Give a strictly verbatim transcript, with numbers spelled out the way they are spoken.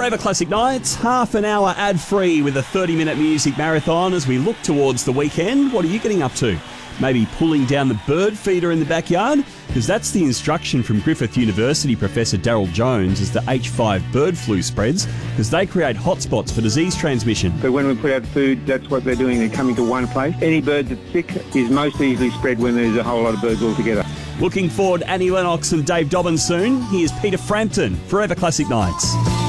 Forever Classic Nights, half an hour ad-free with a thirty-minute music marathon as we look towards the weekend. What are you getting up to? Maybe pulling down the bird feeder in the backyard? Because that's the instruction from Griffith University Professor Daryl Jones as the H five bird flu spreads, because they create hotspots for disease transmission. So when we put out food, that's what they're doing. They're coming to one place. Any bird that's sick is most easily spread when there's a whole lot of birds all together. Looking forward, Annie Lennox and Dave Dobbin soon. Here's Peter Frampton, Forever Classic Nights.